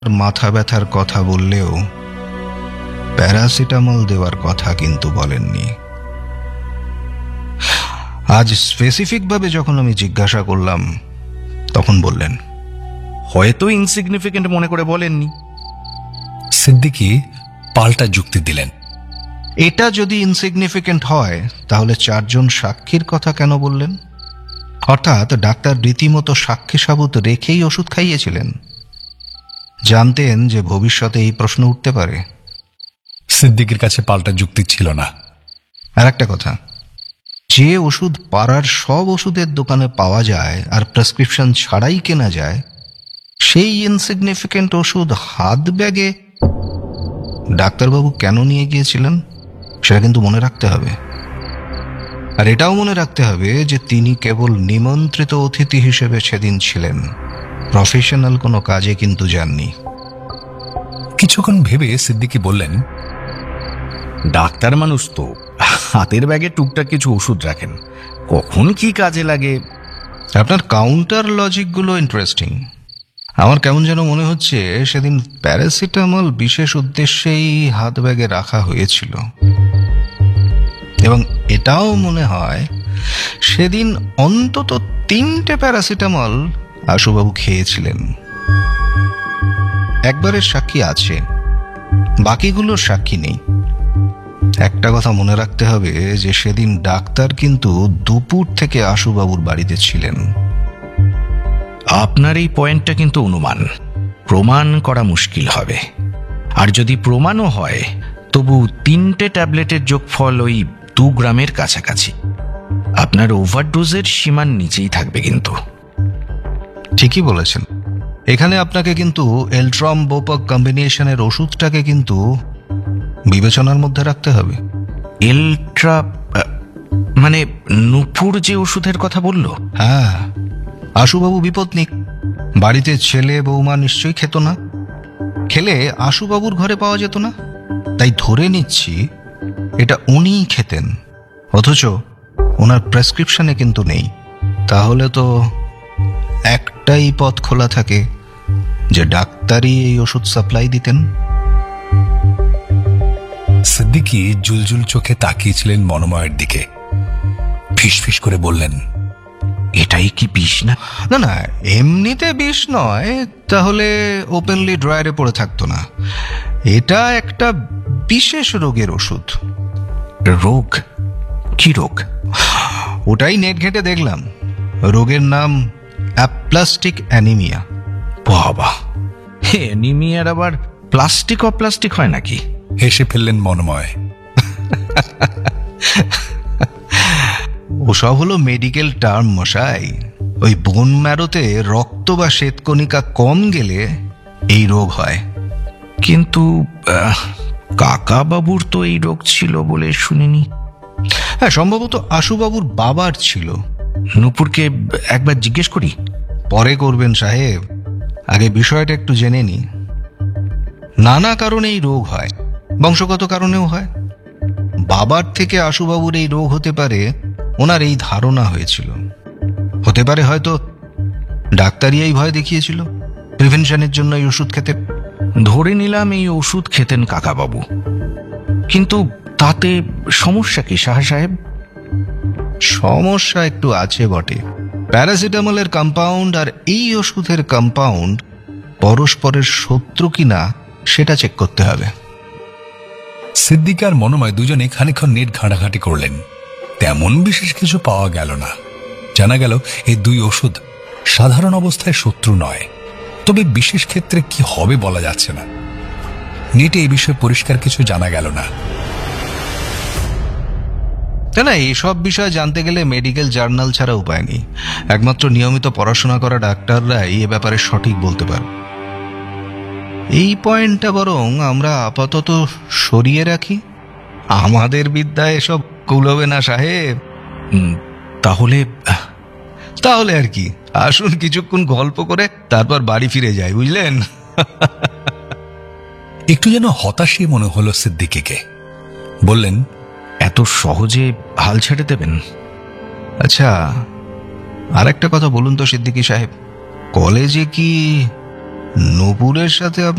মাথা ব্যথার কথা বললেও প্যারাসিটামল দেওয়ার কথা কিন্তু বলেননি। আজ স্পেসিফিকভাবে যখন আমি জিজ্ঞাসা করলাম তখন বললেন, হয়তো ইনসিগনিফিকেন্ট মনে করে বলেননি। সিদ্দিকী পাল্টা যুক্তি দিলেন, এটা যদি ইনসিগনিফিকেন্ট হয় তাহলে 4 জন সাক্ষীর কথা কেন বললেন? অর্থাৎ ডাক্তার রীতিমতো সাক্ষী সাবুত রেখেই ওষুধ খাইয়েছিলেন। জানতেন যে ভবিষ্যতে এই প্রশ্ন উঠতে পারে। সিদ্দিকীর কাছে পাল্টা যুক্তি ছিল না। আর একটা কথা, যে ওষুধ পাড়ার সব ওষুধের দোকানে পাওয়া যায় আর প্রেসক্রিপশন ছাড়াই কেনা যায়, সেই ইনসিগনিফিকেন্ট ওষুধ হাত ব্যাগে ডাক্তারবাবু কেন নিয়ে গিয়েছিলেন সেটা কিন্তু মনে রাখতে হবে। আর এটাও মনে রাখতে হবে যে তিনি কেবল নিমন্ত্রিত অতিথি হিসেবে সেদিন ছিলেন, প্রফেশনাল কোনো কাজে কিন্তু যাননি। কিছুক্ষণ ভেবে সিদ্দিকী বললেন, ডাক্তার মানুষ তো হাতের ব্যাগে টুকটাক কিছু ওষুধ রাখেন, কখন কি কাজে লাগে। আপনার কাউন্টার লজিকগুলো ইন্টারেস্টিং। আমার কেমন যেন মনে হচ্ছে সেদিন প্যারাসিটামল বিশেষ উদ্দেশ্যেই হাত ব্যাগে রাখা হয়েছিল, এবং এটাও মনে হয় সেদিন অন্তত 3টে প্যারাসিটামল আশুবাবু খেয়েছিলেন। একবারের সাক্ষী আছে, বাকিগুলোর সাক্ষী নেই। একটা কথা মনে রাখতে হবে যে সেদিন ডাক্তার কিন্তু দুপুর থেকে আশুবাবুর বাড়িতে ছিলেন। আপনার এই পয়েন্টটা কিন্তু অনুমান, প্রমাণ করা মুশকিল হবে। আর যদি প্রমাণও হয় তবু 3টে ট্যাবলেটের যোগফল ওই 2 গ্রামের কাছাকাছি। আপনার ওভারডোজের সীমার নিচেই থাকবে কিন্তু। ঠিকই বলেছেন। এখানে আপনাকে কিন্তু এলট্রম বোপাক কম্বিনেশনের ওষুধটাকে কিন্তু বিবেচনার মধ্যে রাখতে হবে। এলট্রা মানে নূপুর যে ওষুধের কথা বলল? হ্যাঁ, আশুবাবু বিপত্নিক, বাড়িতে ছেলে বৌমা নিশ্চয়ই খেত না। খেলে আশুবাবুর ঘরে পাওয়া যেত না, তাই ধরে নিচ্ছি এটা উনিই খেতেন, অথচ ওনার প্রেসক্রিপশনে কিন্তু নেই। তাহলে তো একটাই পথ খোলা থাকে যে ডাক্তারই এই ওষুধ সাপ্লাই দিতেন। সিদ্দিকী জুলজুল চোখে তাকিয়েছিলেন মনোময়ের দিকে। ফিসফিস করে বললেন, এটাই কি বিষ না? না না, এমনিতে বিষ নয়, তাহলে ওপেনলি ড্রয়ারে পড়ে থাকতো না। এটা একটা বিশেষ রোগের ওষুধ। রোগ? কি রোগ? ওটাই নেট ঘেঁটে দেখলাম। রোগের নাম অ্যাপ্লাস্টিক অ্যানিমিয়া। বাবা, অ্যানিমিয়ার আবার প্লাস্টিক অপ্লাস্টিক হয় নাকি? হেসে ফেললেন মনোময়। ওসব হলো মেডিকেল টার্ম মশাই। ওই বোন ম্যারোতে রক্ত বা শ্বেতকণিকা কম গেলে এই রোগ হয়। কিন্তু কাকা বাবুর তো এই রোগ ছিল বলে শুনিনি। হ্যাঁ, সম্ভবত আশুবাবুর বাবার ছিল। নূপুরকে একবার জিজ্ঞেস করি। পরে করবেন সাহেব, আগে বিষয়টা একটু জেনে নি। নানা কারণে এই রোগ হয়, বংশগত কারণেও হয়। বাবার থেকে আশুবাবুর এই রোগ হতে পারে ওনার এই ধারণা হয়েছিল। হতে পারে হয়তো ডাক্তারই এই ভয় দেখিয়েছিল, প্রিভেনশনের জন্য এই ওষুধ খেতেন। ধরে নিলাম এই ওষুধ খেতেন কাকাবাবু, কিন্তু তাতে সমস্যা কি সাহা সাহেব? সমস্যা একটু আছে বটে। প্যারাসিটামলের কম্পাউন্ড আর এই ওষুধের কম্পাউন্ড পরস্পরের শত্রু কিনা সেটা চেক করতে হবে। সিদ্দিকী আর মনোময় দুজনে খানিকক্ষণ নেট ঘাঁটাঘাঁটি করলেন। তেমন বিশেষ কিছু পাওয়া গেল না। জানা গেল এই 2 ওষুধ সাধারণ অবস্থায় শত্রু নয়, তবে বিশেষ ক্ষেত্রে কি হবে বলা যাচ্ছে না। নেটে এই বিষয়ে পরিষ্কার কিছু জানা গেল না। তাই না, এইসব বিষয় জানতে গেলে মেডিকেল জার্নাল ছাড়া উপায় নেই। একমাত্র নিয়মিত পড়াশোনা করা ডাক্তাররাই এ ব্যাপারে সঠিক বলতে পারে। এই পয়েন্টটা বরং আমরা আপাতত সরিয়ে রাখি। আমাদের বিদ্যায় এসব কুলবে না সাহেব। তাহলে তাহলে আর কি, আসুন কিছুক্ষণ গল্প করে তারপর বাড়ি ফিরে যাই, বুঝলেন? একটু যেন হতাশই মনে হলো সিদ্দিকীকে। বললেন, এত সহজে হাল ছেড়ে দেবেন? আচ্ছা, আর একটা কথা বলুন তো সিদ্দিকী সাহেব, কলেজে কি নূপুরের সাথে